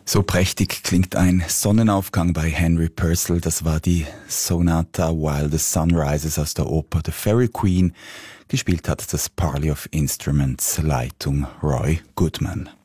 So prächtig klingt ein Sonnenaufgang bei Henry Purcell. Das war die Sonata While the Sun Rises aus der Oper The Fairy Queen. Gespielt hat das Parley of Instruments, Leitung Roy Goodman.